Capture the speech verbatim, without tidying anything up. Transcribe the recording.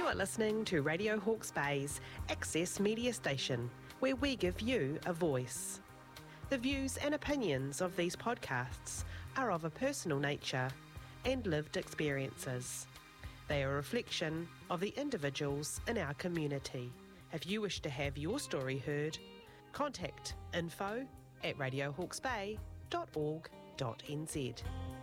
are listening to Radio Hawke's Bay's Access Media Station, where we give you a voice. The views and opinions of these podcasts are of a personal nature and lived experiences. They are a reflection of the individuals in our community. If you wish to have your story heard, contact info at radio hawke's bay dot org dot n z.